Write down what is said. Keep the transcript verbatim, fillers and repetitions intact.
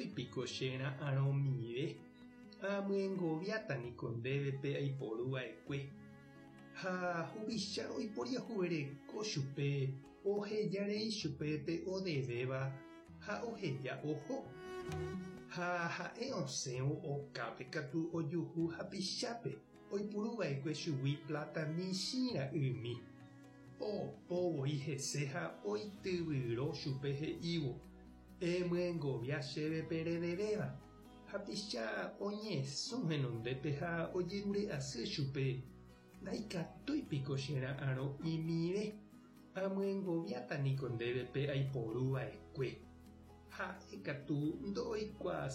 tuipiko xéna arõmive amyengoviáta niko ndévepe aiporuva'ekue ha huvicha oiporiahuvereko chupe ohejarei chupe pe odevéva ha oheja oho ha ha'e osẽvo okápe katu ojuhu hapichápe oipuruva'ekue chugui plata michĩra ymi opóvoi hese ha oityvyrõ chupe he'ívo emyengovia chéve pereveréva hapicha oñesũ henondépe ha ojerure asy chupe ndaikatúipiko chera'ãrõ'imíre amyengoviáta niko ndévepe aiporuva'ekue ha'e katu ndo'oikuaa